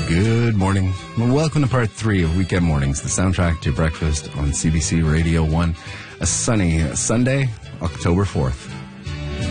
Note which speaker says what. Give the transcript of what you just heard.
Speaker 1: Good morning. Well, welcome to part 3 of Weekend Mornings, the soundtrack to breakfast on CBC Radio 1. A sunny Sunday, October 4th.